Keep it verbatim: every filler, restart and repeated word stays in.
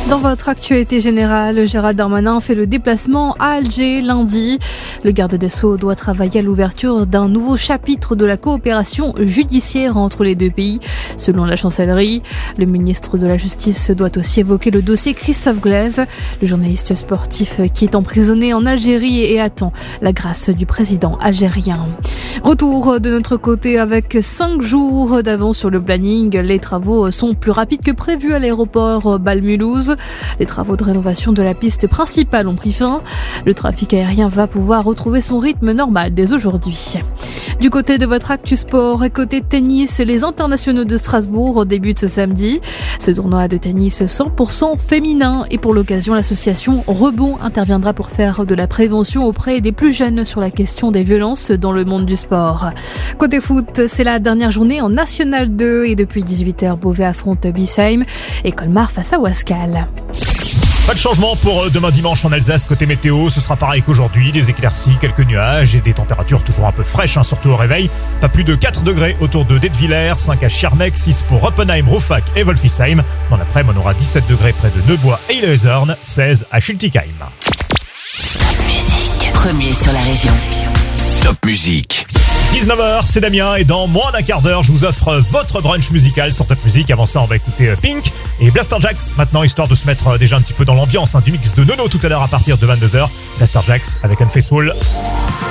Dans votre actualité générale, Gérald Darmanin fait le déplacement à Alger lundi. Le garde des Sceaux doit travailler à l'ouverture d'un nouveau chapitre de la coopération judiciaire entre les deux pays, selon la chancellerie. Le ministre de la Justice doit aussi évoquer le dossier Christophe Glaise, le journaliste sportif qui est emprisonné en Algérie et attend la grâce du président algérien. Retour de notre côté avec cinq jours d'avance sur le planning. Les travaux sont plus rapides que prévu à l'aéroport Bâle-Mulhouse. Les travaux de rénovation de la piste principale ont pris fin. Le trafic aérien va pouvoir retrouver son rythme normal dès aujourd'hui. Du côté de votre actu sport et côté tennis, les internationaux de Strasbourg débutent ce samedi. Ce tournoi de tennis cent pour cent féminin et pour l'occasion, l'association Rebond interviendra pour faire de la prévention auprès des plus jeunes sur la question des violences dans le monde du sport. Côté foot, c'est la dernière journée en National deux et depuis dix-huit heures, Beauvais affronte Biesheim et Colmar face à Wascal. Pas de changement pour demain dimanche en Alsace côté météo, ce sera pareil qu'aujourd'hui, des éclaircies, quelques nuages et des températures toujours un peu fraîches, hein, surtout au réveil. Pas plus de quatre degrés autour de Detwiller, cinq à Schirmeck, six pour Oppenheim, Rouffach et Wolfisheim. Dans l'après-midi, on aura dix-sept degrés près de Neubois et Illeshorn, seize à Schiltigheim. Top Musique, premier sur la région. Top Musique. dix-neuf heures, c'est Damien et dans moins d'un quart d'heure, je vous offre votre brunch musical sur Top Musique. Avant ça, on va écouter Pink et Blasterjaxx maintenant, histoire de se mettre déjà un petit peu dans l'ambiance, hein, du mix de Nono tout à l'heure à partir de vingt-deux heures. Blasterjaxx avec Unfaithful.